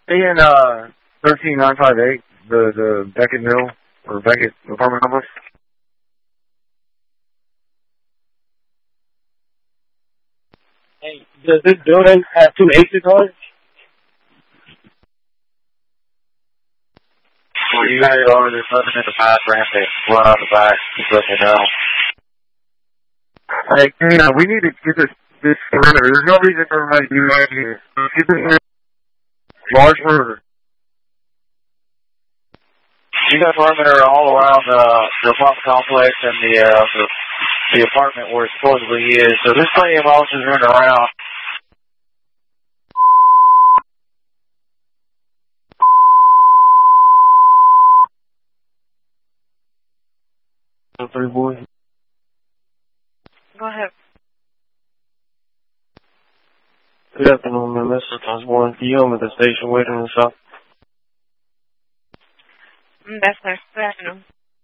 In 13958, the Beckett Mill or Beckett apartment complex. Hey, does this building have 2 exit doors? Well, you guys are, there's nothing in the path ramp that run out the back, just let me know. Hey, we need to get this perimeter. There's no reason for everybody to do that here. Get this large perimeter. You got perimeter all around the apartment complex and the apartment where it supposedly is. So there's plenty of officers running around. Three boys. Go ahead. Good afternoon, ma'am. This is Osborne. I'm at the station waiting in the shop. That's nice. Good afternoon.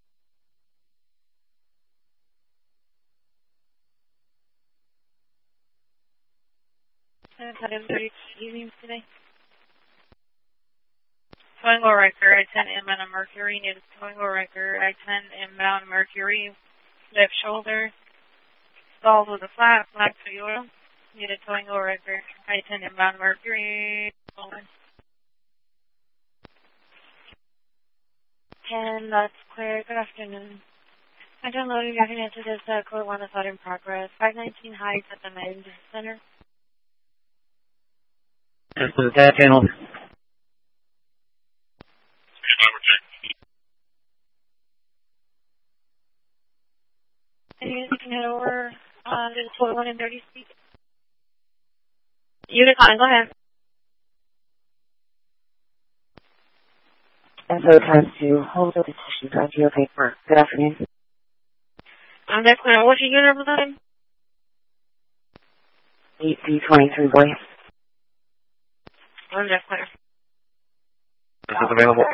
Evenings today. Towing record, I-10 inbound on Mercury. Need a towing record, I-10 inbound Mercury. Left shoulder. Stalls with a flat, black Toyota. Need a towing record, I-10 inbound Mercury. 10, that's clear. Good afternoon. I downloaded your into this code 1 that's not in progress. 519 Heights at the Men's Center. This is that channel. And you can head over to the 21 and 30 speed. You decline, go ahead. And so time to hold the decision on your paper. Good afternoon. That's clear. What's your unit number then? 8D23 boy. That's clear. This is available.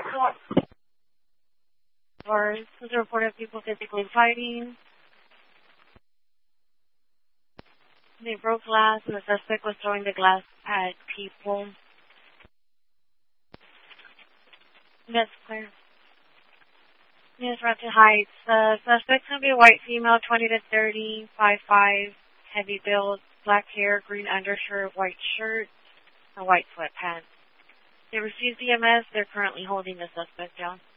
Or this is a report of people physically fighting. They broke glass and the suspect was throwing the glass at people. That's clear. Yes, Roger Heights. Suspect's going to be a white female, 20 to 30, 5'5", heavy build, black hair, green undershirt, white shirt, and white sweatpants. They refused EMS. They're currently holding the suspect down.